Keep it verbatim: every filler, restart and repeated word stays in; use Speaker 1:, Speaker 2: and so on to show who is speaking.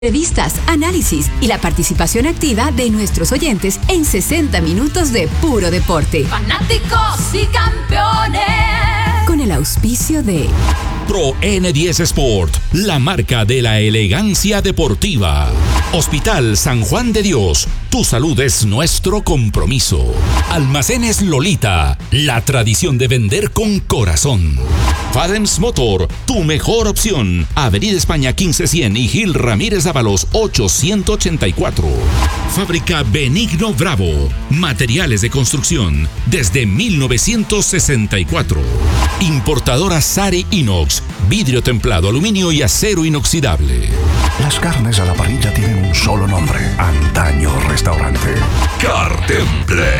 Speaker 1: Revistas, análisis y la participación activa de nuestros oyentes en sesenta minutos de puro deporte.
Speaker 2: Fanáticos y campeones.
Speaker 1: Con el auspicio de
Speaker 3: Pro N diez Sport, la marca de la elegancia deportiva. Hospital San Juan de Dios, tu salud es nuestro compromiso. Almacenes Lolita, la tradición de vender con corazón. Fadens Motor, tu mejor opción. Avenida España quince cien y Gil Ramírez Ábalos ochocientos ochenta y cuatro. Fábrica Benigno Bravo, materiales de construcción desde mil novecientos sesenta y cuatro. Importadora Sari Inox, vidrio templado, aluminio y acero inoxidable.
Speaker 4: Las carnes a la parrilla tienen un solo nombre: Antaño Restaurante.
Speaker 3: Cartemple.